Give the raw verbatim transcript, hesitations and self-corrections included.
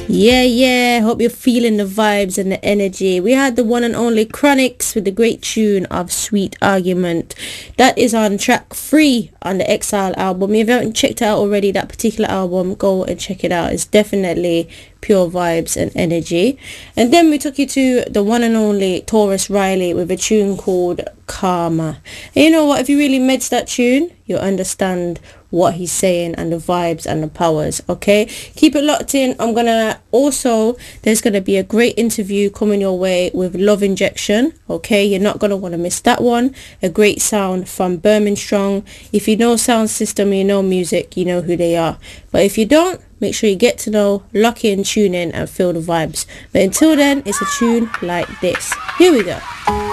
Yeah, yeah. Hope you're feeling the vibes and the energy. We had the one and only Chronixx with the great tune of Sweet Argument. That is on track three on the Exile album. If you haven't checked out already that particular album, go and check it out. It's definitely pure vibes and energy. And then we took you to the one and only Taurus Riley with a tune called Karma. And you know what? If you really meds that tune, you'll understand what he's saying and the vibes and the powers. Okay, keep it locked in. I'm gonna also, there's gonna be a great interview coming your way with Love Injection. Okay, you're not gonna want to miss that one. A great sound from Birmingham Strong. If you know sound system, you know music, you know who they are. But if you don't, make sure you get to know, lock in, tune in and feel the vibes. But until then, it's a tune like this. Here we go.